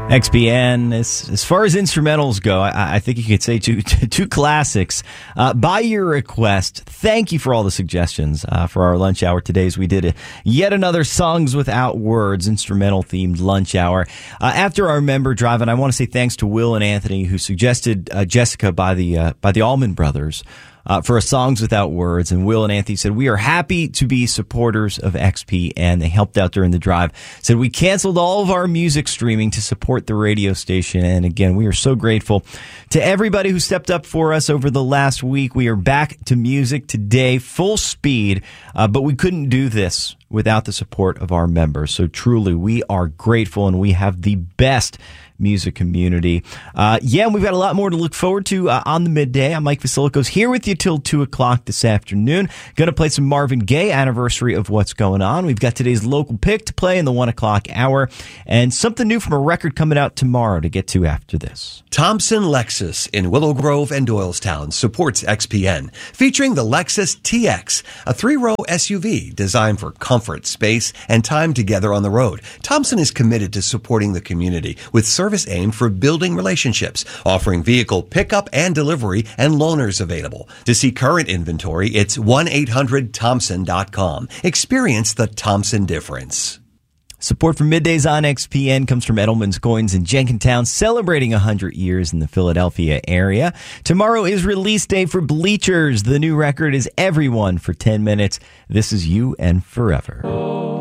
XPN, as far as instrumentals go, I think you could say two classics. By your request, thank you for all the suggestions for our lunch hour today as we did yet another Songs Without Words instrumental-themed lunch hour. After our member drive, and I want to say thanks to Will and Anthony who suggested Jessica by the Allman Brothers. For a Songs Without Words, and Will and Anthony said, we are happy to be supporters of XP, and they helped out during the drive. Said, we canceled all of our music streaming to support the radio station, and again, we are so grateful to everybody who stepped up for us over the last week. We are back to music today, full speed, but we couldn't do this without the support of our members. So truly, we are grateful, and we have the best music community. We've got a lot more to look forward to on the midday. I'm Mike Vasilikos here with you till 2 o'clock this afternoon. Going to play some Marvin Gaye, anniversary of What's Going On. We've got today's local pick to play in the 1 o'clock hour, and something new from a record coming out tomorrow to get to after this. Thompson Lexus in Willow Grove and Doylestown supports XPN, featuring the Lexus TX, a 3-row SUV designed for comfort, space, and time together on the road. Thompson is committed to supporting the community with service aimed for building relationships, offering vehicle pickup and delivery and loaners available. To see current inventory, it's 1-800-THOMPSON.com. Experience the Thompson difference. Support for Middays on XPN comes from Edelman's Coins in Jenkintown, celebrating 100 years in the Philadelphia area. Tomorrow is release day for Bleachers. The new record is Everyone for 10 minutes. This is You and Forever.